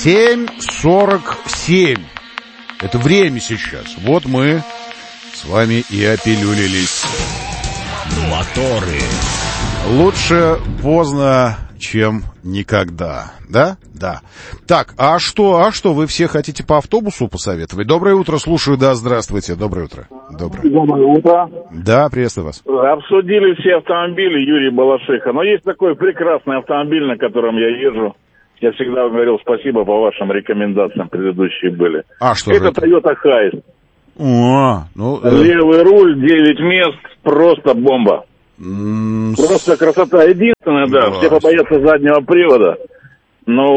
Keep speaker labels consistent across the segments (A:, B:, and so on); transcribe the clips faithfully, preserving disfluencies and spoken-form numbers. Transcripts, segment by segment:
A: семь сорок семь. Это время сейчас. Вот мы с вами и опилюлились.
B: Моторы.
A: Лучше поздно, чем никогда. Да? Да. Так, а что, а что, вы все хотите по автобусу посоветовать? Доброе утро, слушаю, да, здравствуйте. Доброе утро. Доброе.
C: Доброе утро.
A: Да, приветствую вас.
C: Обсудили все автомобили Юрий Балашиха, но есть такой прекрасный автомобиль, на котором я езжу. Я всегда говорил спасибо по вашим рекомендациям, предыдущие были.
A: А что
C: это?
A: же это?
C: Toyota Hiace.
A: О, ну, э...
C: Левый руль, девять мест, просто бомба.
A: М-м,
C: Просто красота. Единственное, да,
A: да,
C: все побоятся заднего привода, но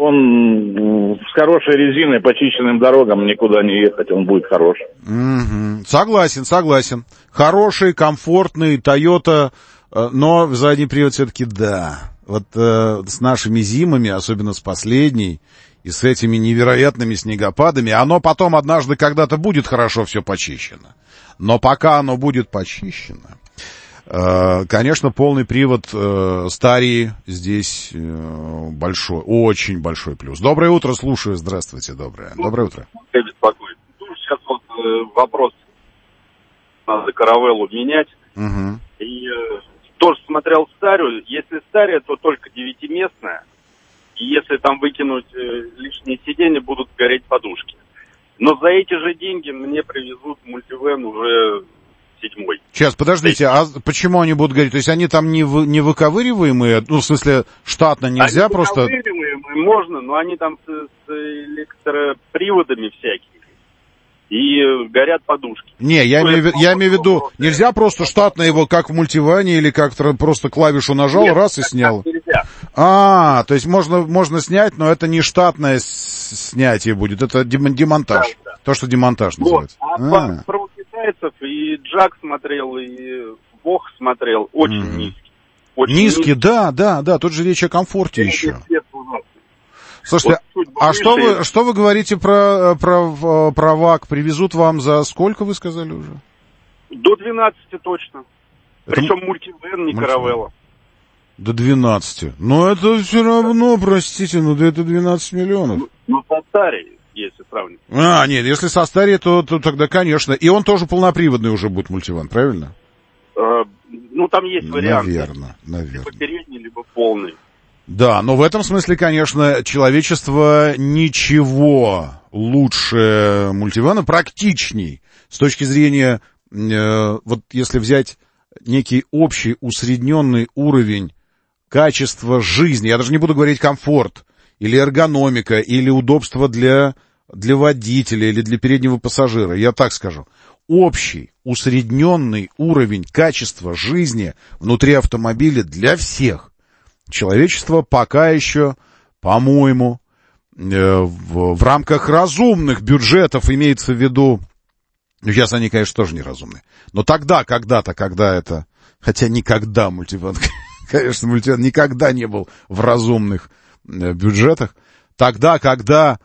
C: он с хорошей резиной, по чищенным дорогам никуда не ехать, он будет хорош.
A: Угу. Согласен, согласен. Хороший, комфортный Toyota, но задний привод все-таки да. Вот э, с нашими зимами, особенно с последней, и с этими невероятными снегопадами, оно потом однажды когда-то будет хорошо все почищено. Но пока оно будет почищено, э, конечно, полный привод э, Старии здесь э, большой, очень большой плюс. Доброе утро, слушаю, здравствуйте, доброе. Доброе утро.
D: Беспокоит. Ну, сейчас вот э, вопрос, надо каравеллу менять.
A: Угу.
D: И э, тоже смотрел Старию. Если Стария, то только девятиместная. И если там выкинуть э, лишние сиденья, будут гореть подушки. Но за эти же деньги мне привезут мультивэн уже седьмой.
A: Сейчас, подождите, а почему они будут гореть? То есть они там не, вы, не выковыриваемые? Ну, в смысле, штатно нельзя
D: они
A: просто...
D: выковыриваемые можно, но они там с, с электроприводами всякими. И горят подушки.
A: Не, я имею, я имею в виду, нельзя просто штатно его, как в мультиване, или как-то просто клавишу нажал,
D: Нет,
A: раз и снял.
D: Нельзя.
A: А, то есть можно, можно снять, но это не штатное снятие будет, это демонтаж. Да, да. То, что демонтаж
D: вот.
A: называется.
D: А, а. Про китайцев и Джак смотрел, и Бог смотрел, очень mm. низкий. Очень
A: низкий,
D: низкий,
A: да, да, да, тут же речь о комфорте и еще. Слушайте,
D: вот
A: а что вы, что вы говорите про, про, про ВАК? Привезут вам за сколько, вы сказали уже?
D: До двенадцати точно.
A: Это...
D: Причем мультивэн, не каравелла.
A: До двенадцати. Но это все равно, простите, ну да это двенадцать миллионов.
D: Ну, ну со Старией, если сравнить.
A: А, нет, если со Старией, то, то тогда, конечно. И он тоже полноприводный уже будет мультивэн, правильно?
D: Э, ну, там есть варианты.
A: Наверное, наверное.
D: Либо передний, либо полный. Да,
A: но в этом смысле, конечно, человечество ничего лучше мультивэна, практичней с точки зрения, э, вот если взять некий общий усредненный уровень качества жизни, я даже не буду говорить комфорт, или эргономика, или удобство для, для водителя, или для переднего пассажира, я так скажу. Общий усредненный уровень качества жизни внутри автомобиля для всех. Человечество пока еще, по-моему, э, в, в рамках разумных бюджетов, имеется в виду, ну, сейчас они, конечно, тоже неразумные, но тогда, когда-то, когда это, хотя никогда мультивэн, конечно, мультивэн никогда не был в разумных э, бюджетах, тогда, когда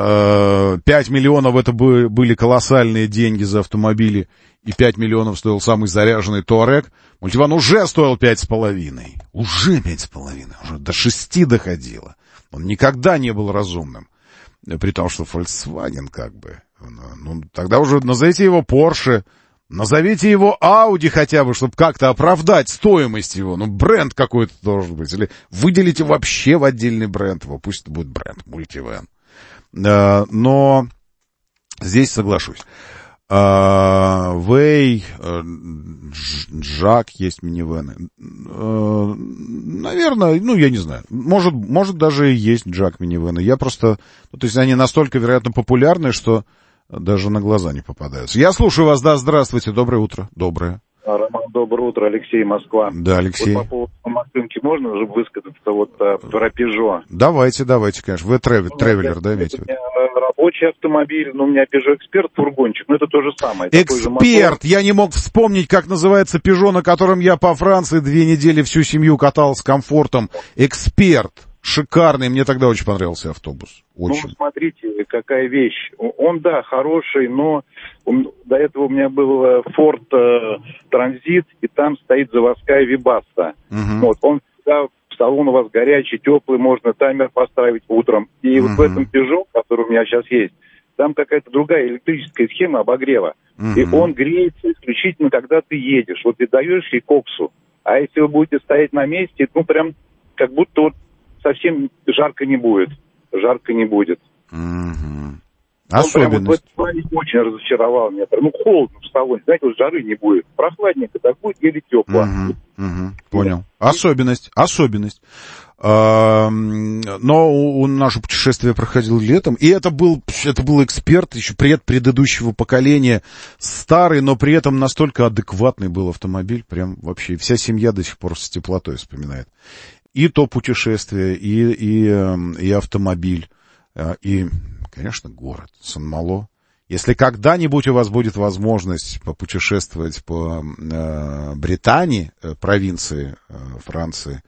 A: э, пять миллионов это бы, были колоссальные деньги за автомобили, и пять миллионов стоил самый заряженный Туарек, мультивэн уже стоил пять с половиной. Уже пять с половиной. Уже до шести доходило. Он никогда не был разумным. При том, что Volkswagen как бы... Ну, тогда уже назовите его Porsche, назовите его Audi хотя бы, чтобы как-то оправдать стоимость его. Ну, бренд какой-то должен быть. Или выделите вообще в отдельный бренд его. Пусть это будет бренд мультивэн. Но здесь соглашусь. Вэй, Джак есть минивэны. Наверное, ну, я не знаю. Может, может даже и есть Джак минивэны. Я просто... Ну, то есть они настолько, вероятно, популярны, что даже на глаза не попадаются. Я слушаю вас, да, здравствуйте, доброе утро. Доброе.
E: Роман, доброе утро, Алексей, Москва.
A: Да, Алексей.
E: Вот по поводу машинки можно уже высказаться вот а, про Peugeot?
A: Давайте, давайте, конечно. Вы тревель, ну, тревелер, да, имеете в виду?
E: Рабочий автомобиль, ну, у меня Peugeot Expert, фургончик, но это то же самое.
A: Эксперт! Я не мог вспомнить, как называется Peugeot, на котором я по Франции две недели всю семью катал с комфортом. Эксперт! Шикарный, мне тогда очень понравился автобус. Очень.
E: Ну, смотрите, какая вещь. Он, да, хороший, но он, до этого у меня был Ford э, Transit, и там стоит заводская Webasto.
A: Угу.
E: Вот, он всегда в салон у вас горячий, теплый, можно таймер поставить утром. И uh-huh. вот в этом Peugeot, который у меня сейчас есть, там какая-то другая электрическая схема обогрева. Uh-huh. И он греется исключительно, когда ты едешь. Вот ты даешь ей коксу. А если вы будете стоять на месте, ну, прям как будто вот совсем жарко не будет. Жарко не будет.
A: Uh-huh.
E: Он
A: Особенность.
E: прям вот в этом плане очень разочаровал меня. Ну, холодно в салоне. Знаете, вот жары не будет. Прохладненько так будет или тепло.
A: Угу, угу, понял. Особенность, особенность. А, но у, у наше путешествие проходило летом, и это был, это был эксперт еще пред предыдущего поколения, старый, но при этом настолько адекватный был автомобиль, прям вообще вся семья до сих пор с теплотой вспоминает. И то путешествие, и, и, и автомобиль, и, конечно, город Сан-Мало. Если когда-нибудь у вас будет возможность попутешествовать по э, Британии, э, провинции э, Франции,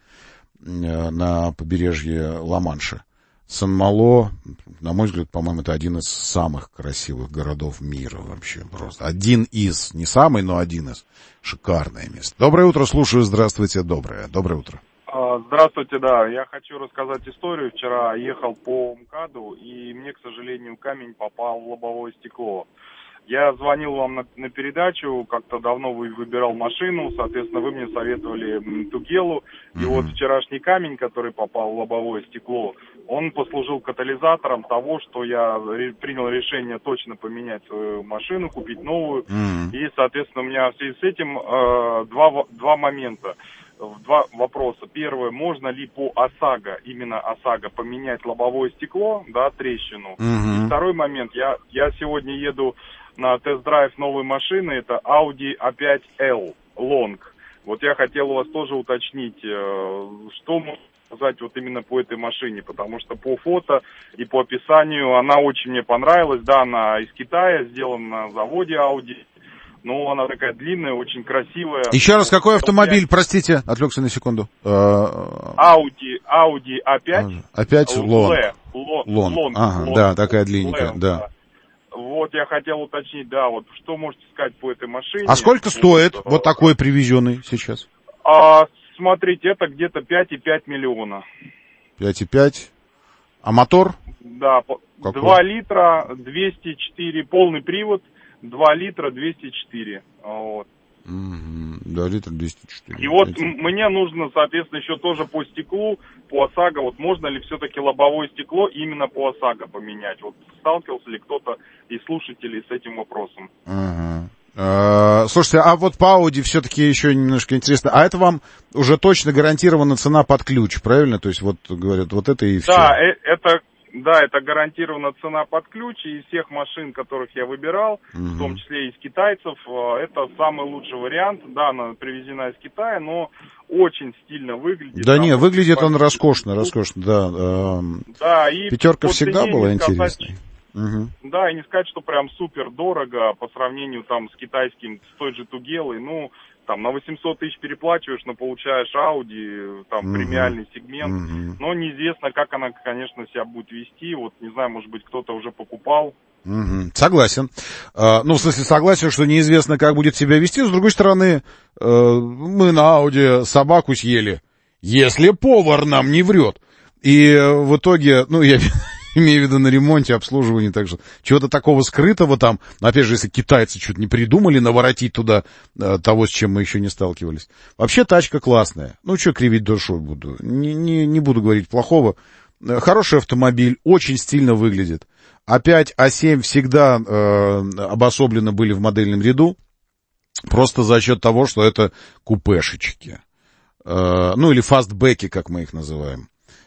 A: э, на побережье Ла-Манша, Сан-Мало, на мой взгляд, по-моему, это один из самых красивых городов мира вообще. Просто один из, не самый, но один из. Шикарное место. Доброе утро, слушаю, здравствуйте, доброе, доброе утро.
F: Здравствуйте, да, я хочу рассказать историю. Вчера ехал по МКАДу, и мне, к сожалению, камень попал в лобовое стекло. Я звонил вам на, на передачу, как-то давно вы выбирал машину, соответственно, вы мне советовали Тугелу. И mm-hmm. вот вчерашний камень, который попал в лобовое стекло, он послужил катализатором того, что я ре- принял решение точно поменять свою машину, купить новую. Mm-hmm. И, соответственно, у меня в связи с этим э, два, два момента. Два вопроса. Первое, можно ли по ОСАГО, именно ОСАГО, поменять лобовое стекло, да, трещину? Uh-huh. И второй момент, я, я сегодня еду на тест-драйв новой машины, это Audi а пять эл Long. Вот я хотел у вас тоже уточнить, что можно сказать вот именно по этой машине, потому что по фото и по описанию она очень мне понравилась, да, она из Китая, сделана на заводе Audi. Ну, она такая длинная, очень красивая.
A: Еще раз, какой автомобиль, простите, отвлекся на секунду.
F: Audi, Audi а пять.
A: а пять Long.
F: Long.
A: Long. Ага, Long. Да, такая длинненькая, Long, да. да.
F: Вот я хотел уточнить, да, вот что можете сказать по этой машине.
A: А сколько стоит вот, вот такой привезенный сейчас?
F: А, смотрите, это где-то пять и пять миллиона.
A: пять и пять. А мотор?
F: Да, какой? два литра, двести четыре, полный привод. два литра, двести четыре. Вот.
A: Mm-hmm. два литра, двести четыре.
F: И вот м- мне нужно, соответственно, еще тоже по стеклу, по ОСАГО, вот можно ли все-таки лобовое стекло именно по ОСАГО поменять? Вот сталкивался ли кто-то из слушателей с этим вопросом?
A: Uh-huh. Uh, слушайте, а вот по Audi все-таки еще немножко интересно. А это вам уже точно гарантирована цена под ключ, правильно? То есть вот говорят, вот это и все.
F: Да, э- это... Да, это гарантирована цена под ключ, и из всех машин, которых я выбирал, угу. в том числе и из китайцев, это самый лучший вариант. Да, она привезена из Китая, но очень стильно выглядит.
A: Да не, выглядит он роскошно, роскошно, да.
F: Да, и
A: пятерка всегда была интересной.
F: Угу. Да, и не сказать, что прям супер дорого по сравнению там с китайским, с той же Тугелой, ну... Там на восемьсот тысяч переплачиваешь, но получаешь Audi, там, uh-huh. премиальный сегмент. Uh-huh. Но неизвестно, как она, конечно, себя будет вести. Вот, не знаю, может быть, кто-то уже покупал.
A: Uh-huh. Согласен. Uh, ну, в смысле, согласен, что неизвестно, как будет себя вести. С другой стороны, uh, мы на Audi собаку съели, если повар нам не врет. И uh, в итоге, ну, я... имею в виду на ремонте, обслуживании, так что чего-то такого скрытого там, опять же, если китайцы что-то не придумали, наворотить туда э, того, с чем мы еще не сталкивались. Вообще тачка классная. Ну, что кривить душой буду? Не, не, не буду говорить плохого. Хороший автомобиль, очень стильно выглядит. а пять, а семь всегда э, обособленно были в модельном ряду, просто за счет того, что это купешечки. Э, ну, или фастбеки, как мы их называем.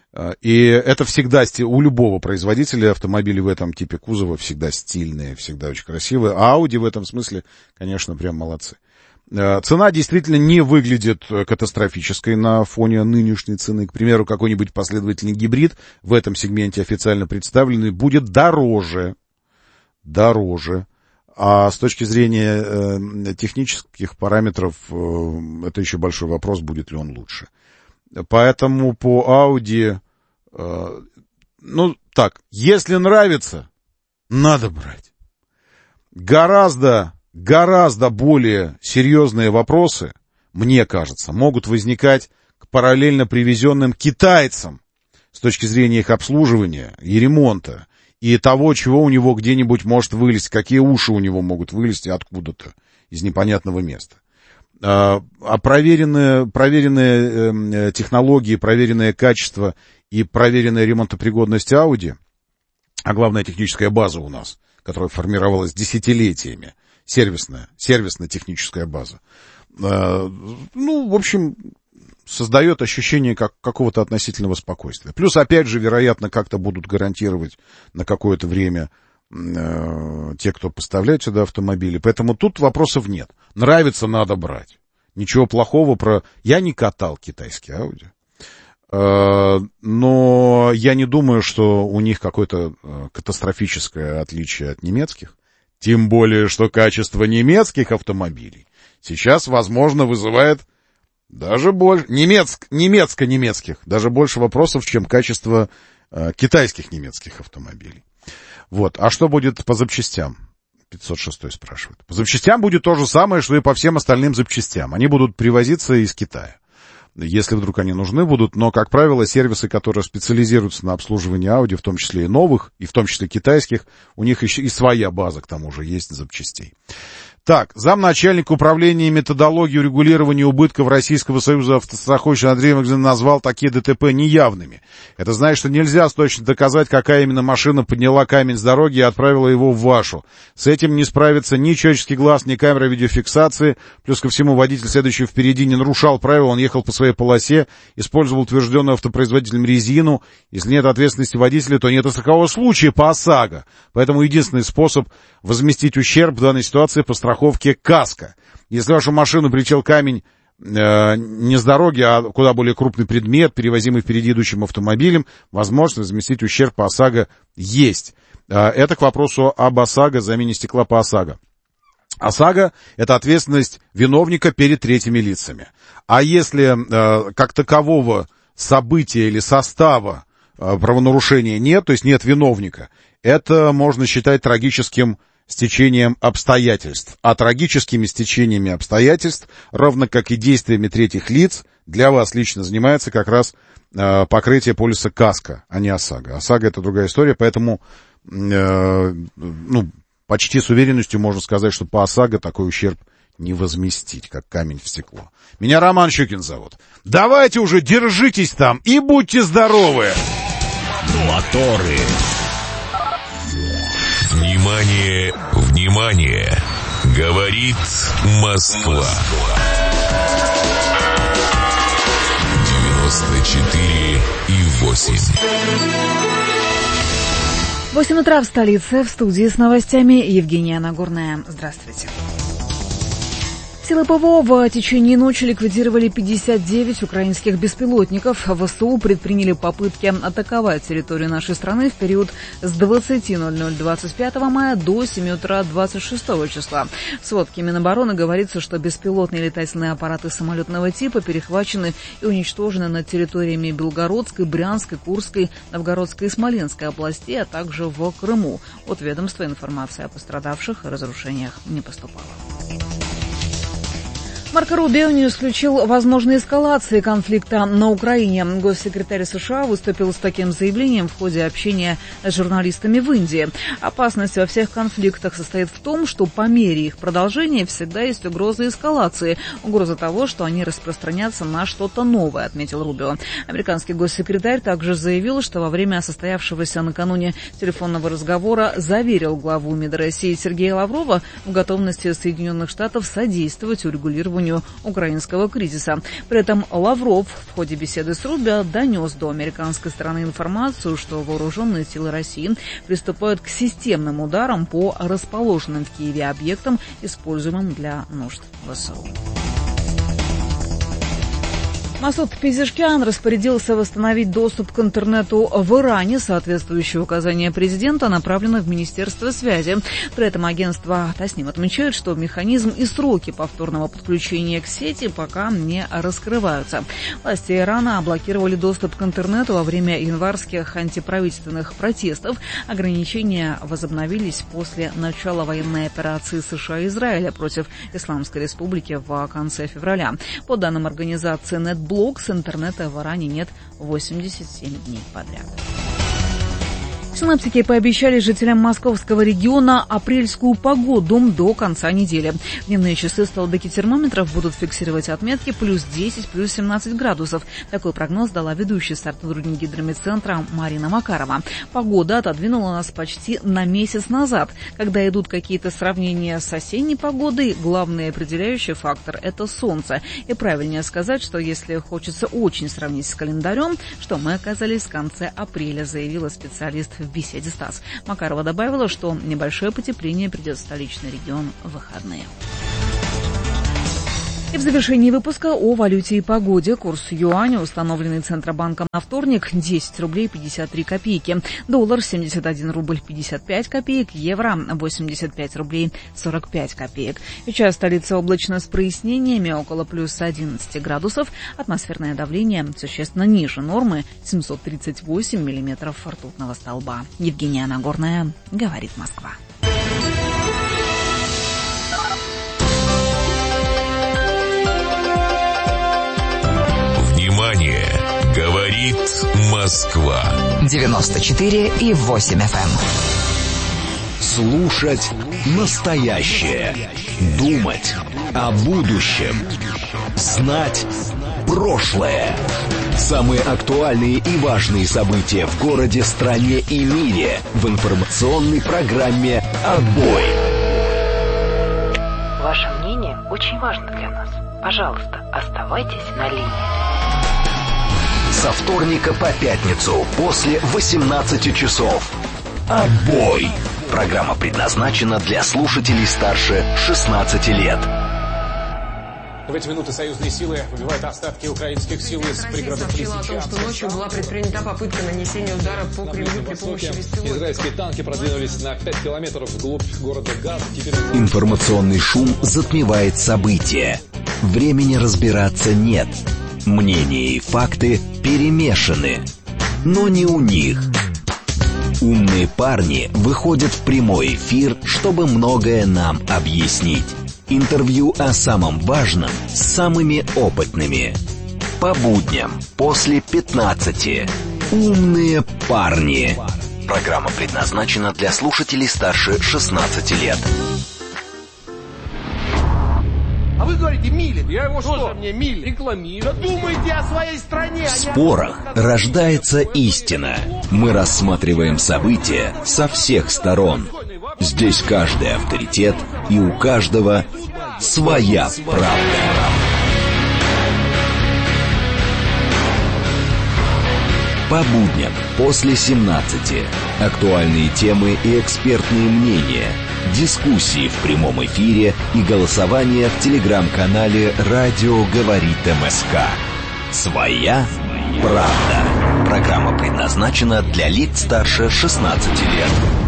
A: И это всегда у любого производителя автомобилей в этом типе кузова всегда стильные, всегда очень красивые. А Audi в этом смысле, конечно, прям молодцы. Цена действительно не выглядит катастрофической на фоне нынешней цены. К примеру, какой-нибудь последовательный гибрид в этом сегменте официально представленный будет дороже. Дороже. А с точки зрения технических параметров это еще большой вопрос, будет ли он лучше. Поэтому по Audi, э, ну так, если нравится, надо брать. Гораздо, гораздо более серьезные вопросы, мне кажется, могут возникать, к параллельно привезенным китайцам с точки зрения их обслуживания и ремонта, и того, чего у него где-нибудь может вылезть, какие уши у него могут вылезти откуда-то из непонятного места. А проверенные, проверенные технологии, проверенное качество и проверенная ремонтопригодность Audi, а главная техническая база у нас, которая формировалась десятилетиями, сервисная, сервисно-техническая база, ну, в общем, создает ощущение как, какого-то относительного спокойствия. Плюс, опять же, вероятно, как-то будут гарантировать на какое-то время э, те, кто поставляет сюда автомобили. Поэтому тут вопросов нет. Нравится — надо брать. Ничего плохого про... Я не катал китайский Audi. Э, но я не думаю, что у них какое-то э, катастрофическое отличие от немецких. Тем более, что качество немецких автомобилей сейчас, возможно, вызывает... Даже больше, немецк, немецко-немецких, даже больше вопросов, чем качество э, китайских немецких автомобилей. Вот, а что будет по запчастям? пятьсот шестой спрашивает. По запчастям будет то же самое, что и по всем остальным запчастям. Они будут привозиться из Китая, если вдруг они нужны будут. Но, как правило, сервисы, которые специализируются на обслуживании Audi, в том числе и новых, и в том числе китайских, у них еще и своя база, к тому же, есть запчастей. Так, замначальник управления методологии урегулирования убытков Российского союза автостраховщиков Андрей Максимович назвал такие ДТП неявными. Это значит, что нельзя точно доказать, какая именно машина подняла камень с дороги и отправила его в вашу. С этим не справится ни человеческий глаз, ни камера видеофиксации. Плюс ко всему, водитель, следующий впереди, не нарушал правила, он ехал по своей полосе, использовал утвержденную автопроизводителем резину. Если нет ответственности водителя, то нет и страхового случая по ОСАГО. Поэтому единственный способ возместить ущерб в данной ситуации по страховке КАСКО. Если вашу машину прилетел камень э, не с дороги, а куда более крупный предмет, перевозимый впереди идущим автомобилем, возможность возместить ущерб по ОСАГО есть. Э, это к вопросу об ОСАГО, замене стекла по ОСАГО. ОСАГО — это ответственность виновника перед третьими лицами. А если э, как такового события или состава э, правонарушения нет, то есть нет виновника, это можно считать трагическим стечением обстоятельств. А трагическими стечениями обстоятельств, равно как и действиями третьих лиц, для вас лично занимается как раз э, покрытие полиса КАСКО, а не ОСАГО. ОСАГО — это другая история, поэтому э, ну, почти с уверенностью можно сказать, что по ОСАГО такой ущерб не возместить, как камень в стекло. Меня Роман Щукин зовут. Давайте уже, держитесь там и будьте здоровы!
B: Моторы. Внимание, внимание! Говорит Москва. девяносто четыре и восемь.
G: восемь утра в столице. В студии с новостями Евгения Нагорная. Здравствуйте. Силы ПВО в течение ночи ликвидировали пятьдесят девять украинских беспилотников. ВСУ предприняли попытки атаковать территорию нашей страны в период с двадцати ноль ноль двадцать пятого мая до семи утра двадцать шестого числа. В сводке Минобороны говорится, что беспилотные летательные аппараты самолетного типа перехвачены и уничтожены над территориями Белгородской, Брянской, Курской, Новгородской и Смоленской областей, а также в Крыму. От ведомства информация о пострадавших и разрушениях не поступала. Марко Рубио не исключил возможной эскалации конфликта на Украине. Госсекретарь США выступил с таким заявлением в ходе общения с журналистами в Индии. Опасность во всех конфликтах состоит в том, что по мере их продолжения всегда есть угроза эскалации, угроза того, что они распространятся на что-то новое, отметил Рубио. Американский госсекретарь также заявил, что во время состоявшегося накануне телефонного разговора заверил главу МИД России Сергея Лаврова в готовности Соединенных Штатов содействовать урегулированию украинского кризиса. При этом Лавров в ходе беседы с Рубио донес до американской стороны информацию, что вооруженные силы России приступают к системным ударам по расположенным в Киеве объектам, используемым для нужд ВСУ. Масуд Пезешкян распорядился восстановить доступ к интернету в Иране. Соответствующие указания президента направлены в Министерство связи. При этом агентство Тасним отмечает, что механизм и сроки повторного подключения к сети пока не раскрываются. Власти Ирана блокировали доступ к интернету во время январских антиправительственных протестов. Ограничения возобновились после начала военной операции США и Израиля против Исламской Республики в конце февраля. По данным организации NetBlocks, блок с интернета в Иране нет восемьдесят семь дней подряд. Синаптики пообещали жителям московского региона апрельскую погоду до конца недели. Дневные часы столбики термометров будут фиксировать отметки плюс десять, плюс семнадцать градусов. Такой прогноз дала ведущий сотрудник гидрометцентра Марина Макарова. Погода отодвинула нас почти на месяц назад. Когда идут какие-то сравнения с осенней погодой, главный определяющий фактор – это солнце. И правильнее сказать, что если хочется очень сравнить с календарем, что мы оказались в конце апреля, заявила специалист в беседе «Стас». Макарова добавила, что небольшое потепление придет в столичный регион в выходные. И в завершении выпуска о валюте и погоде. Курс юаня, установленный Центробанком на вторник, десять рублей пятьдесят три копейки. Доллар семьдесят один рубль пятьдесят пять копеек. Евро восемьдесят пять рублей сорок пять копеек. Сейчас столица облачно с прояснениями, около плюс одиннадцать градусов. Атмосферное давление существенно ниже нормы, семьсот тридцать восемь миллиметров ртутного столба. Евгения Нагорная, говорит Москва.
B: Внимание! Говорит Москва.
H: девяносто четыре и восемь эф эм.
I: Слушать настоящее. Думать о будущем. Знать прошлое. Самые актуальные и важные события в городе, стране и мире в информационной программе «Отбой».
J: Ваше мнение очень важно для нас. Пожалуйста, оставайтесь на линии.
I: Со вторника по пятницу после восемнадцати часов. «Отбой». Программа предназначена для слушателей старше шестнадцати лет.
K: В эти минуты союзные силы выбивают остатки украинских сил из пригородов
L: сообщила о том, что ночью была предпринята попытка нанесения удара по Кремлю при помощи беспилотников.
K: Израильские танки продвинулись на пять километров вглубь города Газ. Теперь...
I: Информационный шум затмевает события. Времени разбираться нет. Мнения и факты перемешаны. Но не у них. Умные парни выходят в прямой эфир, чтобы многое нам объяснить. Интервью о самом важном с самыми опытными. По будням после пятнадцати. Умные парни. Программа предназначена для слушателей старше шестнадцати лет.
M: А вы говорите, Милин, я его что? Что мне Милин? Рекламирую. Да думайте о своей стране.
I: В спорах рождается истина. Мы рассматриваем события со всех сторон. Здесь каждый авторитет, и у каждого своя правда. По будням после семнадцати. Актуальные темы и экспертные мнения. Дискуссии в прямом эфире и голосование в телеграм-канале «Радио говорит МСК». Своя правда. Программа предназначена для лиц старше шестнадцати лет.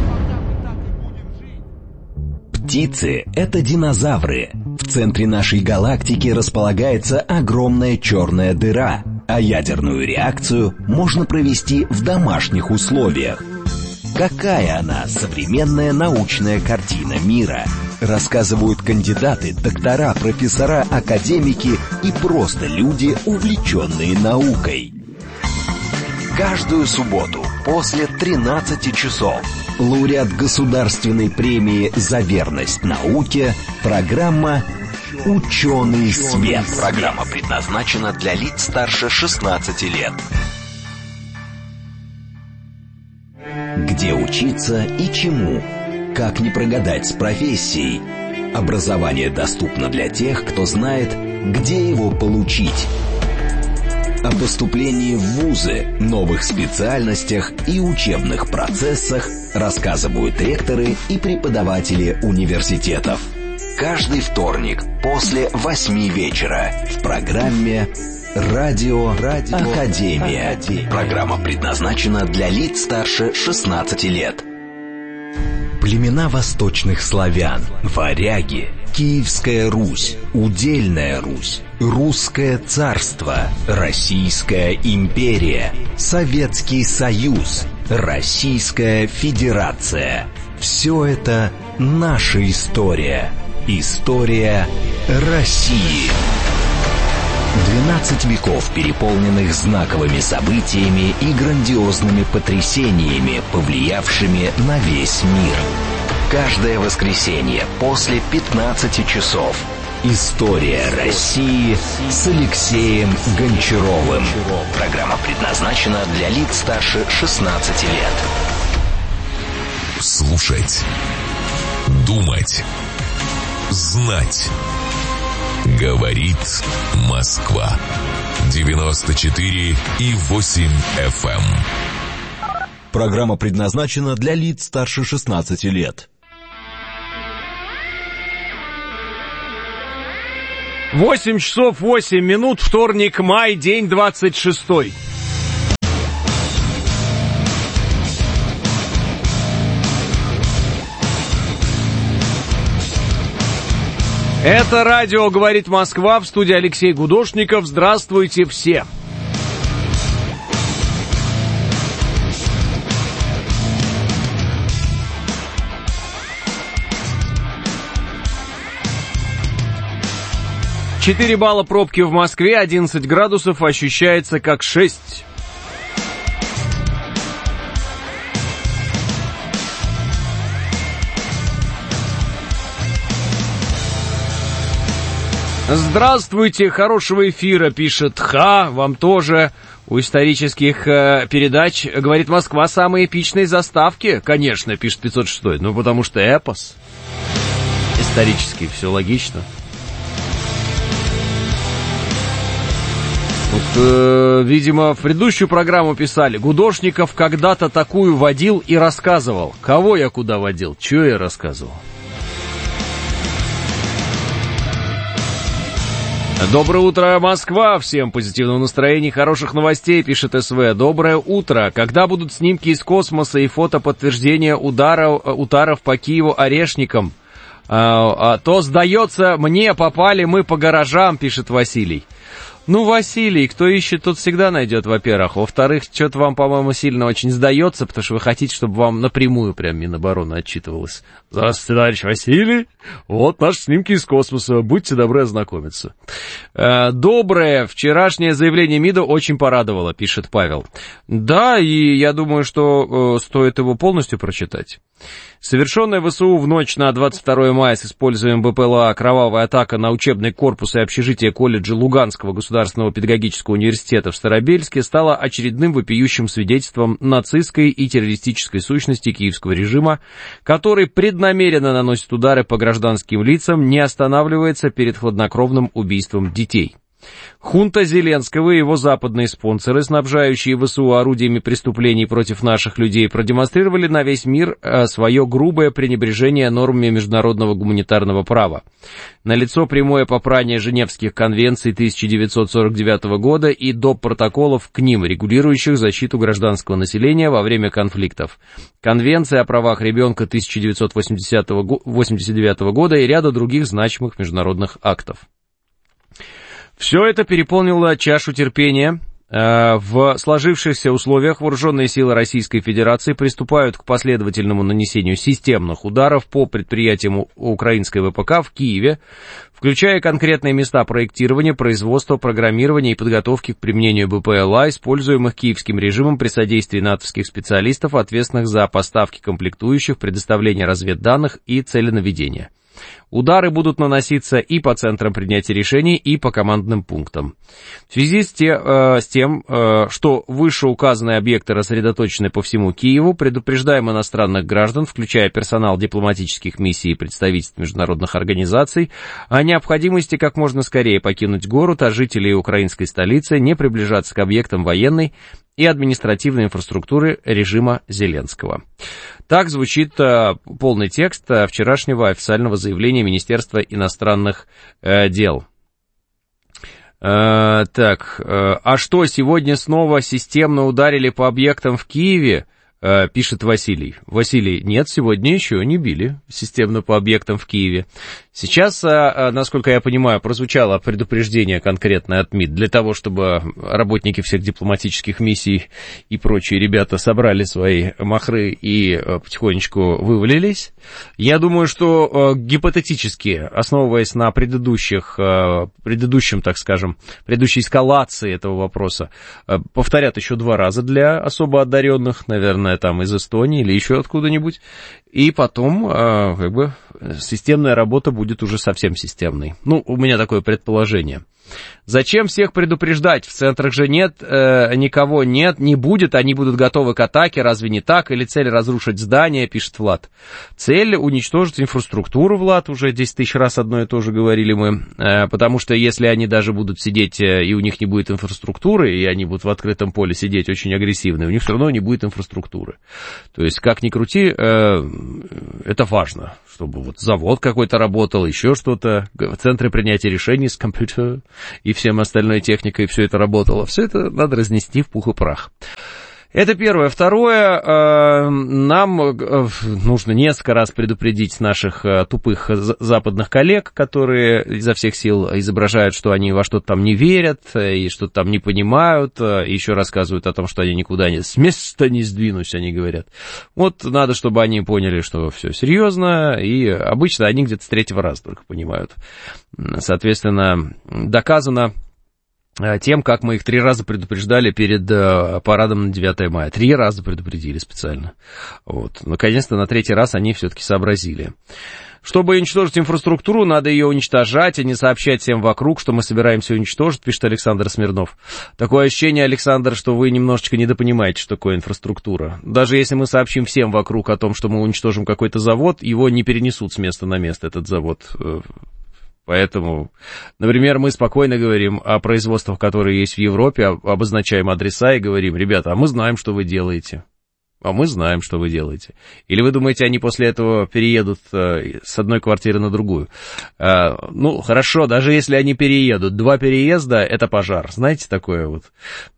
I: Птицы — это динозавры. В центре нашей галактики располагается огромная черная дыра, а ядерную реакцию можно провести в домашних условиях. Какая она, современная научная картина мира? Рассказывают кандидаты, доктора, профессора, академики и просто люди, увлеченные наукой. Каждую субботу после тринадцати часов лауреат государственной премии «За верность науке» программа «Ученый свет». Программа предназначена для лиц старше шестнадцати лет. Где учиться и чему? Как не прогадать с профессией? Образование доступно для тех, кто знает, где его получить. О поступлении в вузы, новых специальностях и учебных процессах рассказывают ректоры и преподаватели университетов. Каждый вторник после восьми вечера в программе «Радио, Радио Академия». Академия. Программа предназначена для лиц старше шестнадцати лет. Племена восточных славян, варяги, Киевская Русь, Удельная Русь, Русское царство, Российская империя, Советский Союз, Российская Федерация. Все это наша история. История России. двенадцать веков, переполненных знаковыми событиями и грандиозными потрясениями, повлиявшими на весь мир. Каждое воскресенье после пятнадцати часов. История России с Алексеем Гончаровым. Программа предназначена для лиц старше шестнадцати лет.
B: Слушать, думать, знать. Говорит Москва. девяносто четыре и восемь эф эм.
N: Программа предназначена для лиц старше шестнадцати лет.
O: восемь часов восемь минут, вторник, май, день двадцать шестой. Это радио «Говорит Москва», в студии Алексей Гудошников. Здравствуйте все. четыре балла пробки в Москве, одиннадцать градусов, ощущается как шесть. Здравствуйте, хорошего эфира, пишет Ха, вам тоже. У исторических э, передач «Говорит Москва» самые эпичные заставки, конечно, пишет пятьсот шестой, ну потому что эпос. Исторический, все логично. Вот, э, видимо, в предыдущую программу писали: Гудошников когда-то такую водил и рассказывал. Кого я куда водил? Чего я рассказывал? Доброе утро, Москва! Всем позитивного настроения, хороших новостей, пишет СВ. Доброе утро! Когда будут снимки из космоса и фото подтверждения ударов, ударов по Киеву орешникам? А, а, то, сдается, мне попали мы по гаражам, пишет Василий. Ну, Василий, кто ищет, тот всегда найдет, во-первых. Во-вторых, что-то вам, по-моему, сильно очень сдается, потому что вы хотите, чтобы вам напрямую прям Минобороны отчитывалось. Здравствуйте, товарищ Василий. Вот наши снимки из космоса. Будьте добры ознакомиться. Э, доброе вчерашнее заявление МИДа очень порадовало, пишет Павел. Да, и я думаю, что э, стоит его полностью прочитать. Совершенная ВСУ в ночь на двадцать второе мая с использованием БПЛА кровавая атака на учебный корпус и общежитие колледжа Луганского государственного педагогического университета в Старобельске стала очередным вопиющим свидетельством нацистской и террористической сущности киевского режима, который преднамеренно наносит удары по гражданским лицам, не останавливается перед хладнокровным убийством детей. Хунта Зеленского и его западные спонсоры, снабжающие ВСУ орудиями преступлений против наших людей, продемонстрировали на весь мир свое грубое пренебрежение нормами международного гуманитарного права. Налицо прямое попрание Женевских конвенций тысяча девятьсот сорок девятого года и доп. Протоколов к ним, регулирующих защиту гражданского населения во время конфликтов. Конвенция о правах ребенка тысяча девятьсот восемьдесят девятого года и ряда других значимых международных актов. Все это переполнило чашу терпения. В сложившихся условиях вооруженные силы Российской Федерации приступают к последовательному нанесению системных ударов по предприятиям украинской ВПК в Киеве, включая конкретные места проектирования, производства, программирования и подготовки к применению БПЛА, используемых киевским режимом при содействии натовских специалистов, ответственных за поставки комплектующих, предоставление разведданных и целенаведения. Удары будут наноситься и по центрам принятия решений, и по командным пунктам. В связи с, те, э, с тем, э, что вышеуказанные объекты рассредоточены по всему Киеву, предупреждаем иностранных граждан, включая персонал дипломатических миссий и представительств международных организаций, о необходимости как можно скорее покинуть город, а жителей украинской столицы не приближаться к объектам военной и административной инфраструктуры режима Зеленского. Так звучит э, полный текст э, вчерашнего официального заявления Министерства иностранных э, дел. Э, так, э, а что, сегодня снова системно ударили по объектам в Киеве? Пишет Василий. Василий, нет, сегодня еще не били системно по объектам в Киеве. Сейчас, насколько я понимаю, прозвучало предупреждение конкретное от МИД для того, чтобы работники всех дипломатических миссий и прочие ребята собрали свои махры и потихонечку вывалились. Я думаю, что гипотетически, основываясь на предыдущих, предыдущем, так скажем, предыдущей эскалации этого вопроса, повторят еще два раза для особо одаренных, наверное, там из Эстонии или еще откуда-нибудь, и потом, э, как бы, системная работа будет уже совсем системной. Ну, у меня такое предположение. Зачем всех предупреждать? В центрах же нет, э, никого нет, не будет, они будут готовы к атаке, разве не так? Или цель разрушить здание, пишет Влад. Цель уничтожить инфраструктуру, Влад, уже десять тысяч раз одно и то же говорили мы, э, потому что если они даже будут сидеть, э, и у них не будет инфраструктуры, и они будут в открытом поле сидеть очень агрессивно, у них все равно не будет инфраструктуры. То есть, как ни крути, э, это важно, чтобы вот завод какой-то работал, еще что-то, центры принятия решений с компьютером и всем остальной техникой, все это работало. Все это надо разнести в пух и прах. Это первое. Второе, э, нам э, нужно несколько раз предупредить наших э, тупых западных коллег, которые изо всех сил изображают, что они во что-то там не верят, э, и что-то там не понимают, э, и еще рассказывают о том, что они никуда не, с места не сдвинусь, они говорят. Вот надо, чтобы они поняли, что все серьезно, и обычно они где-то с третьего раза только понимают. Соответственно, доказано тем, как мы их три раза предупреждали перед э, парадом на девятое мая. Три раза предупредили специально. Вот. Наконец-то на третий раз они все-таки сообразили. Чтобы уничтожить инфраструктуру, надо ее уничтожать, а не сообщать всем вокруг, что мы собираемся уничтожить, пишет Александр Смирнов. Такое ощущение, Александр, что вы немножечко недопонимаете, что такое инфраструктура. Даже если мы сообщим всем вокруг о том, что мы уничтожим какой-то завод, его не перенесут с места на место, этот завод. Поэтому, например, мы спокойно говорим о производствах, которые есть в Европе, обозначаем адреса и говорим: ребята, а мы знаем, что вы делаете. А мы знаем, что вы делаете. Или вы думаете, они после этого переедут с одной квартиры на другую? Ну, хорошо, даже если они переедут. Два переезда — это пожар. Знаете, такое вот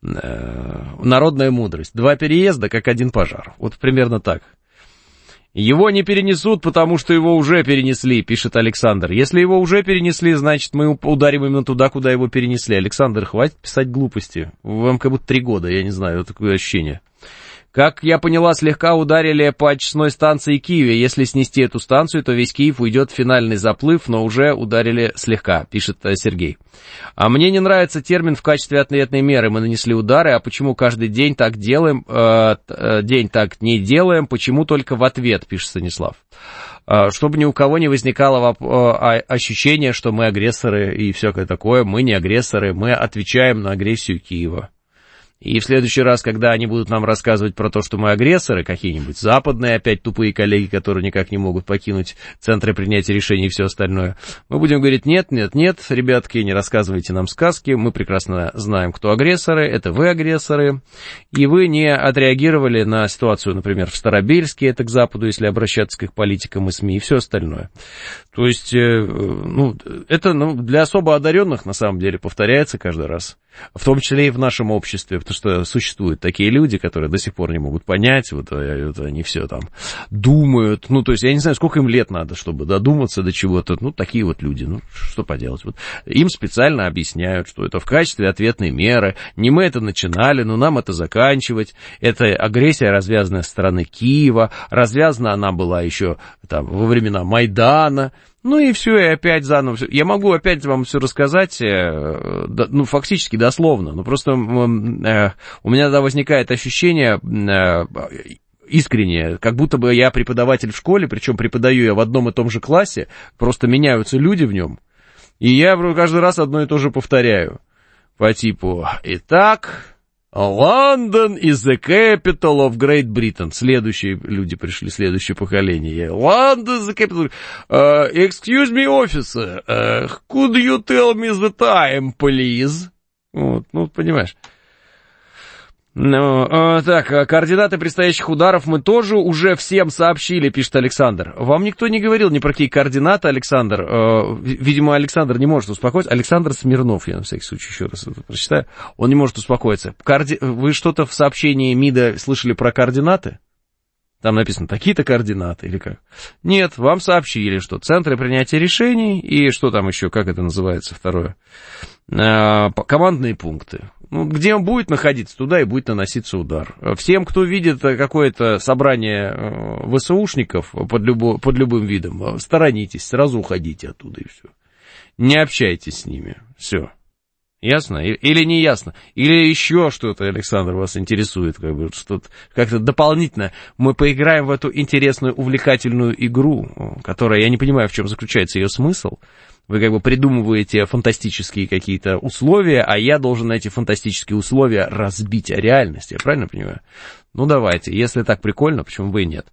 O: народная мудрость. Два переезда, как один пожар. Вот примерно так. Его не перенесут, потому что его уже перенесли, пишет Александр. Если его уже перенесли, значит, мы ударим именно туда, куда его перенесли. Александр, хватит писать глупости. Вам как будто три года, я не знаю, вот такое ощущение. Как я поняла, слегка ударили по очистной станции Киеве. Если снести эту станцию, то весь Киев уйдет в финальный заплыв, но уже ударили слегка, пишет Сергей. А мне не нравится термин в качестве ответной меры. Мы нанесли удары, а почему каждый день так делаем, э, день так не делаем, почему только в ответ, пишет Станислав. Э, чтобы ни у кого не возникало э, ощущения, что мы агрессоры и всякое такое. Мы не агрессоры, мы отвечаем на агрессию Киева. И в следующий раз, когда они будут нам рассказывать про то, что мы агрессоры, какие-нибудь западные, опять тупые коллеги, которые никак не могут покинуть центры принятия решений и все остальное, мы будем говорить: нет, нет, нет, ребятки, не рассказывайте нам сказки, мы прекрасно знаем, кто агрессоры, это вы агрессоры, и вы не отреагировали на ситуацию, например, в Старобельске, это к Западу, если обращаться к их политикам и СМИ, и все остальное. То есть, ну, это ну, для особо одаренных, на самом деле, повторяется каждый раз. В том числе и в нашем обществе, потому что существуют такие люди, которые до сих пор не могут понять, вот, вот они все там думают, ну, то есть я не знаю, сколько им лет надо, чтобы додуматься до чего-то, ну, такие вот люди, ну, что поделать, вот. Им специально объясняют, что это в качестве ответной меры, не мы это начинали, но нам это заканчивать, это агрессия, развязанная со стороны Киева, развязана она была еще там во времена Майдана. Ну и все, и опять заново все. Я могу опять вам все рассказать, э, да, ну, фактически дословно, но просто э, у меня тогда возникает ощущение э, искреннее, как будто бы я преподаватель в школе, причем преподаю я в одном и том же классе, просто меняются люди в нем, и я каждый раз одно и то же повторяю, по типу: итак... London is the capital of Great Britain. Следующие люди пришли, следующее поколение. London is the capital. Uh, excuse me, officer. Uh, could you tell me the time, please? Вот, ну, понимаешь. Ну, э, так, координаты предстоящих ударов мы тоже уже всем сообщили, пишет Александр. Вам никто не говорил ни про какие координаты, Александр. Э, видимо, Александр не может успокоиться. Александр Смирнов, я на всякий случай еще раз это прочитаю. Он не может успокоиться. Коорди... Вы что-то в сообщении МИДа слышали про координаты? Там написано такие-то координаты или как? Нет, вам сообщили, что центры принятия решений и что там еще, как это называется второе, а, командные пункты. Ну, где он будет находиться, туда и будет наноситься удар. Всем, кто видит какое-то собрание ВСУшников под, любо, под любым видом, сторонитесь, сразу уходите оттуда и все. Не общайтесь с ними, все. Ясно? Или не ясно? Или еще что-то, Александр, вас интересует, как бы, что-то как-то дополнительно. Мы поиграем в эту интересную, увлекательную игру, которая, я не понимаю, в чем заключается ее смысл. Вы как бы придумываете фантастические какие-то условия, а я должен эти фантастические условия разбить о реальности, я правильно понимаю? Ну, давайте, если так прикольно, почему бы и нет?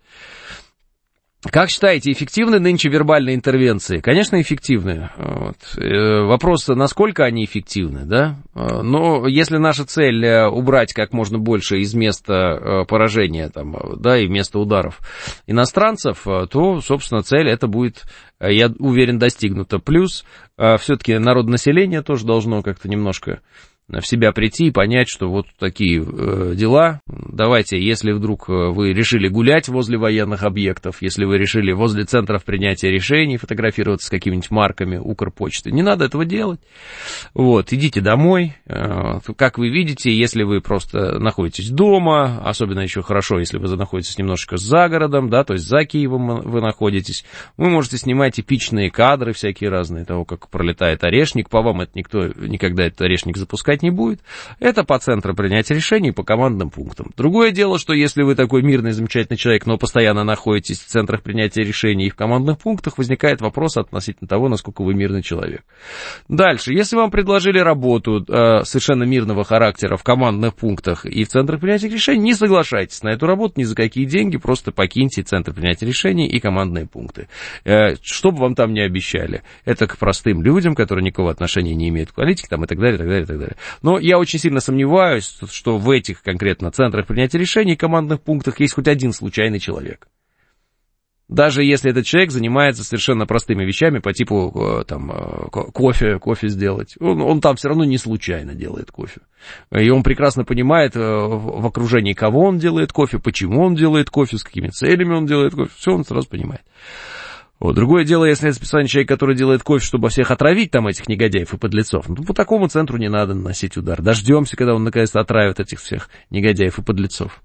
O: Как считаете, эффективны нынче вербальные интервенции? Конечно, эффективны. Вот. Вопрос, насколько они эффективны, да? Но если наша цель убрать как можно больше из места поражения, там, да, и места ударов иностранцев, то, собственно, цель эта будет, я уверен, достигнута. Плюс, все-таки народонаселение тоже должно как-то немножко в себя прийти и понять, что вот такие э, дела. Давайте, если вдруг вы решили гулять возле военных объектов, если вы решили возле центров принятия решений фотографироваться с какими-нибудь марками Укрпочты, не надо этого делать. Вот, идите домой. Э, как вы видите, если вы просто находитесь дома, особенно еще хорошо, если вы находитесь немножечко за городом, да, то есть за Киевом вы находитесь, вы можете снимать эпичные кадры всякие разные, того, как пролетает орешник. По вам это никто никогда этот орешник запускать не будет. Это по центру принятия решений, по командным пунктам. Другое дело, что если вы такой мирный, замечательный человек, но постоянно находитесь в центрах принятия решений и в командных пунктах, возникает вопрос относительно того, насколько вы мирный человек. Дальше. Если вам предложили работу э, совершенно мирного характера в командных пунктах и в центрах принятия решений, не соглашайтесь на эту работу ни за какие деньги, просто покиньте центр принятия решений и командные пункты. Э, что бы вам там ни обещали. Это к простым людям, которые никакого отношения не имеют к политике, там, и так далее, и так далее, и так далее. Но я очень сильно сомневаюсь, что в этих конкретно центрах принятия решений и командных пунктах есть хоть один случайный человек. Даже если этот человек занимается совершенно простыми вещами по типу там, кофе, кофе сделать, он, он там все равно не случайно делает кофе. И он прекрасно понимает, в окружении кого он делает кофе, почему он делает кофе, с какими целями он делает кофе, все он сразу понимает. Вот. Другое дело, если это специальный человек, который делает кофе, чтобы всех отравить, там, этих негодяев и подлецов, ну, по такому центру не надо наносить удар. Дождемся, когда он, наконец-то, отравит этих всех негодяев и подлецов.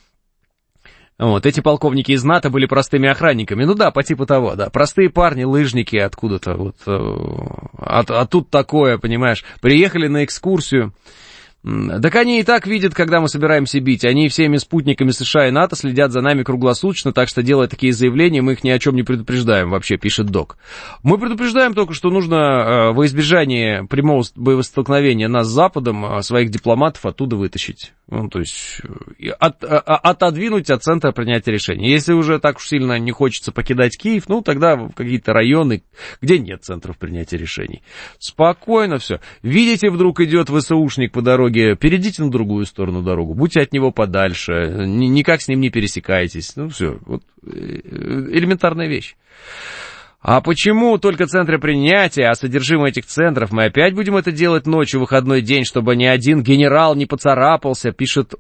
O: Вот. Эти полковники из НАТО были простыми охранниками. Ну да, по типу того, да. Простые парни, лыжники откуда-то. Вот. А, а тут такое, понимаешь. Приехали на экскурсию. Так они и так видят, когда мы собираемся бить. Они всеми спутниками США и НАТО следят за нами круглосуточно, так что, делая такие заявления, мы их ни о чем не предупреждаем, вообще, пишет Док. Мы предупреждаем только, что нужно во избежание прямого боевого столкновения нас с Западом своих дипломатов оттуда вытащить. Ну, то есть, от, отодвинуть от центра принятия решений. Если уже так уж сильно не хочется покидать Киев, ну, тогда в какие-то районы, где нет центров принятия решений. Спокойно все. Видите, вдруг идет ВСУшник по дороге, перейдите на другую сторону дорогу, будьте от него подальше, никак с ним не пересекайтесь. Ну, все, вот элементарная вещь. А почему только центры принятия, а содержимое этих центров мы опять будем это делать ночью, в выходной день, чтобы ни один генерал не поцарапался, пишет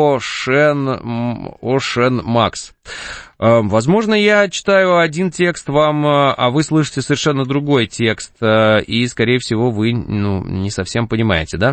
O: Ошен, Ошен Макс. Возможно, я читаю один текст вам, а вы слышите совершенно другой текст, и, скорее всего, вы ну, не совсем понимаете, да?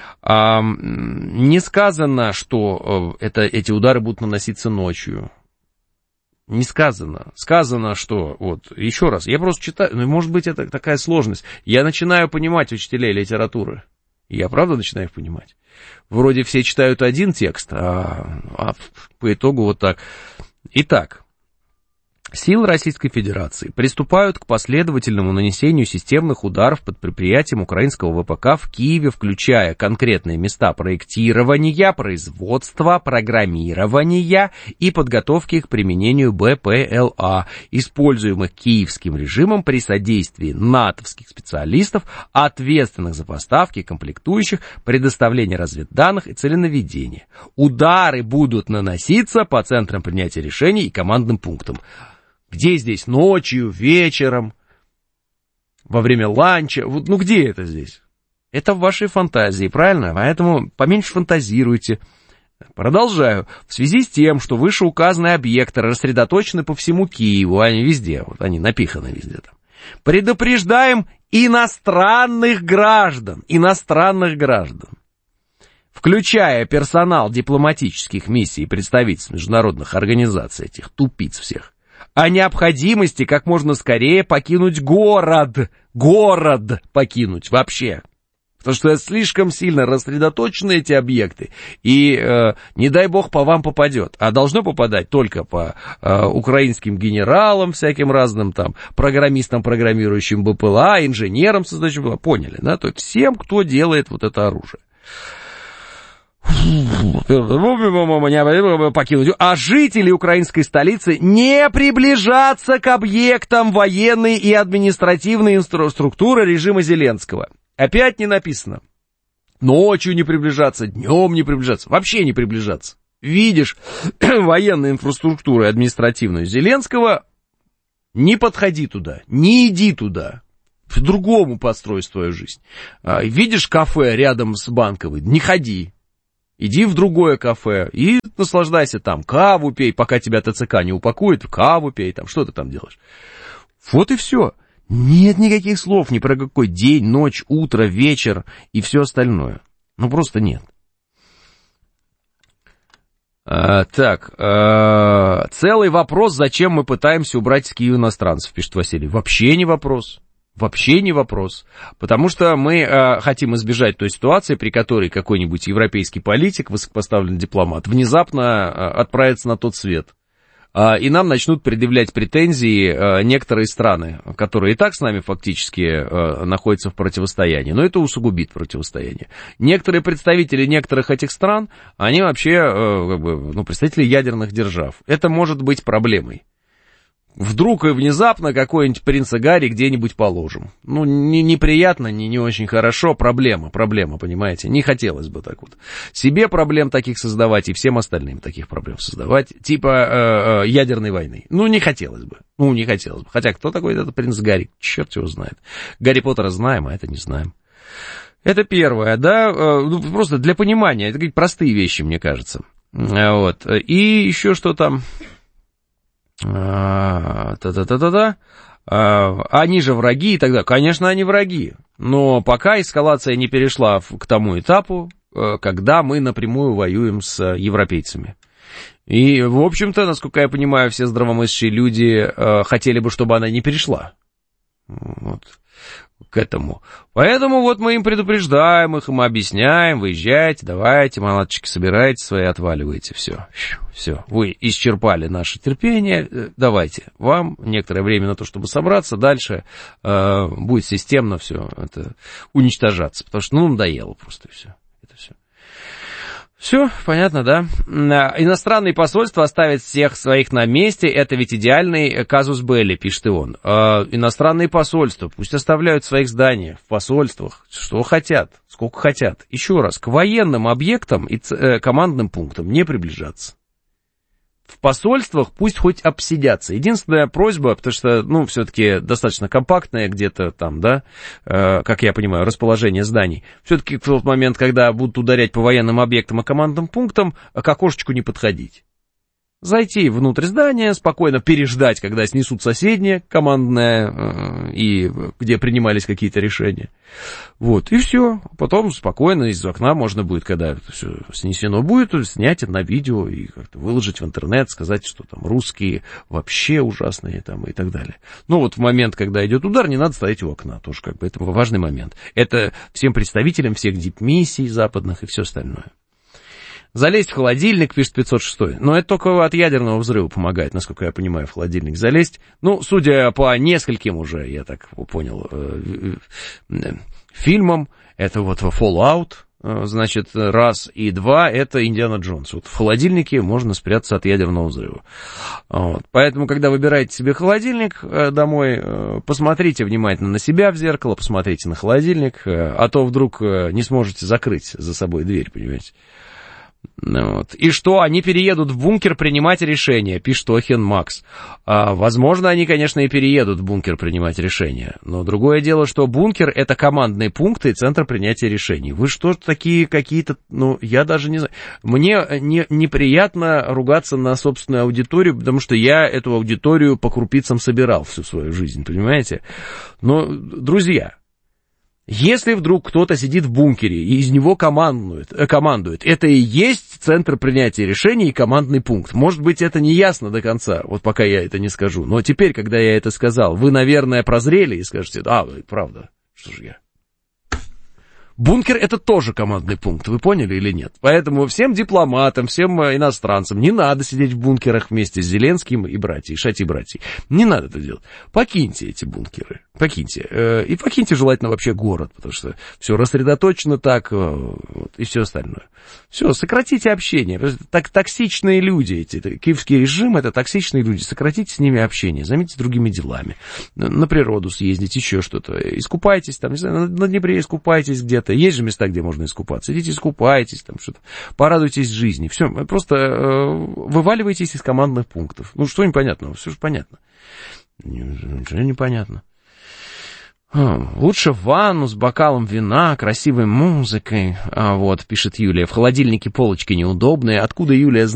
O: Не сказано, что это, эти удары будут наноситься ночью. Не сказано. Сказано, что, вот, еще раз, я просто читаю, ну, может быть, это такая сложность. Я начинаю понимать учителей литературы. Я правда начинаю их понимать. Вроде все читают один текст, а, а по итогу вот так. Итак. Силы Российской Федерации приступают к последовательному нанесению системных ударов под предприятием украинского ВПК в Киеве, включая конкретные места проектирования, производства, программирования и подготовки к применению БПЛА, используемых киевским режимом при содействии натовских специалистов, ответственных за поставки комплектующих, предоставление разведданных и целенаведение. Удары будут наноситься по центрам принятия решений и командным пунктам. Где здесь? Ночью, вечером, во время ланча? Вот, ну где это здесь? Это в вашей фантазии, правильно? Поэтому поменьше фантазируйте. Продолжаю. В связи с тем, что вышеуказанные объекты рассредоточены по всему Киеву, они везде, вот они напиханы везде там, предупреждаем иностранных граждан, иностранных граждан, включая персонал дипломатических миссий и представительств международных организаций, этих тупиц всех, о необходимости как можно скорее покинуть город, город покинуть вообще. Потому что слишком сильно рассредоточены эти объекты, и э, не дай бог по вам попадет. А должно попадать только по э, украинским генералам, всяким разным там, программистам, программирующим БПЛА, инженерам, создающим БПЛА. Поняли, да? То есть всем, кто делает вот это оружие. Покинуть. А жители украинской столицы не приближаться к объектам военной и административной структуры режима Зеленского. Опять не написано. Ночью не приближаться, днем не приближаться, вообще не приближаться. Видишь военную инфраструктуру административную Зеленского, не подходи туда, не иди туда. По-другому построй свою жизнь. Видишь кафе рядом с Банковой, не ходи. Иди в другое кафе и наслаждайся там. Каву пей, пока тебя ТЦК не упакует, каву пей, там, что ты там делаешь. Вот и все. Нет никаких слов ни про какой день, ночь, утро, вечер и все остальное. Ну, просто нет. А, так, а, целый вопрос, зачем мы пытаемся убрать из Киева иностранцев, пишет Василий. Вообще не вопрос. Вообще не вопрос. Потому что мы э, хотим избежать той ситуации, при которой какой-нибудь европейский политик, высокопоставленный дипломат, внезапно э, отправится на тот свет. Э, и нам начнут предъявлять претензии э, некоторые страны, которые и так с нами фактически э, находятся в противостоянии. Но это усугубит противостояние. Некоторые представители некоторых этих стран, они вообще э, как бы, ну, представители ядерных держав. Это может быть проблемой. Вдруг и внезапно какой-нибудь принца Гарри где-нибудь положим. Ну, не, неприятно, не, не очень хорошо. Проблема, проблема, понимаете? Не хотелось бы так вот. Себе проблем таких создавать и всем остальным таких проблем создавать. Типа э, э, ядерной войны. Ну, не хотелось бы. Ну, не хотелось бы. Хотя кто такой этот принц Гарри? Черт его знает. Гарри Поттера знаем, а это не знаем. Это первое, да? Э, ну, просто для понимания. Это какие-то простые вещи, мне кажется. Вот. И еще что там... А, та-та-та-та-та. А, они же враги и так далее. Конечно, они враги. Но пока эскалация не перешла к тому этапу, когда мы напрямую воюем с европейцами. И, в общем-то, насколько я понимаю, все здравомыслящие люди хотели бы, чтобы она не перешла. Вот. К этому. Поэтому вот мы им предупреждаем их, им объясняем, выезжайте, давайте, малаточки, собирайте свои, отваливайте, все, все, вы исчерпали наше терпение, давайте, вам некоторое время на то, чтобы собраться, дальше э, будет системно все это уничтожаться, потому что, ну, надоело просто все, это все. Все, понятно, да? Иностранные посольства оставят всех своих на месте, это ведь идеальный казус белли, пишет и он. А, иностранные посольства пусть оставляют в своих зданиях, в посольствах, что хотят, сколько хотят. Еще раз, к военным объектам и э, командным пунктам не приближаться. В посольствах пусть хоть обсидятся. Единственная просьба, потому что, ну, все-таки достаточно компактное где-то там, да, э, как я понимаю, расположение зданий. Все-таки в тот момент, когда будут ударять по военным объектам и командным пунктам, к окошечку не подходить. Зайти внутрь здания, спокойно переждать, когда снесут соседнее командное, э, и где принимались какие-то решения. Вот, и все. Потом спокойно из окна можно будет, когда это все снесено будет, снять это на видео и как-то выложить в интернет, сказать, что там русские вообще ужасные там и так далее. Но вот в момент, когда идет удар, не надо стоять у окна. Тоже как бы это важный момент. Это всем представителям всех дипмиссий западных и все остальное. Залезть в холодильник, пишет пятьсот шестой. Но это только от ядерного взрыва помогает, насколько я понимаю, в холодильник залезть. Ну, судя по нескольким уже, я так понял, фильмам, это вот Fallout, значит, раз, и два, это Индиана Джонс. Вот в холодильнике можно спрятаться от ядерного взрыва. Вот. Поэтому, когда выбираете себе холодильник домой, посмотрите внимательно на себя в зеркало, посмотрите на холодильник, а то вдруг не сможете закрыть за собой дверь, понимаете. Вот. И что, они переедут в бункер принимать решения, пишет Охен Макс. А, возможно, они, конечно, и переедут в бункер принимать решения. Но другое дело, что бункер — это командные пункты и центр принятия решений. Вы что такие какие-то... Ну, я даже не знаю. Мне не, неприятно ругаться на собственную аудиторию, потому что я эту аудиторию по крупицам собирал всю свою жизнь, понимаете? Но, друзья... Если вдруг кто-то сидит в бункере и из него командует, э, командует, это и есть центр принятия решений и командный пункт. Может быть, это не ясно до конца, вот пока я это не скажу. Но теперь, когда я это сказал, вы, наверное, прозрели и скажете, а, правда, что же я... Бункер — это тоже командный пункт, вы поняли или нет? Поэтому всем дипломатам, всем иностранцам не надо сидеть в бункерах вместе с Зеленским и братьей, шати братьей. Не надо это делать. Покиньте эти бункеры, покиньте. И покиньте желательно вообще город, потому что все рассредоточено так, вот, и все остальное. Все, сократите общение. Так, токсичные люди эти, киевский режим — это токсичные люди. Сократите с ними общение, займитесь другими делами. На природу съездите, еще что-то. Искупайтесь там, не знаю, на Днепре искупайтесь где-то. Есть же места, где можно искупаться. Идите искупайтесь, там что-то. Порадуйтесь жизни. Все, просто э, вываливайтесь из командных пунктов. Ну, что непонятного? Все же понятно. Ничего непонятно. Лучше в ванну с бокалом вина, красивой музыкой. А вот, пишет Юлия. В холодильнике полочки неудобные. Откуда Юлия знает?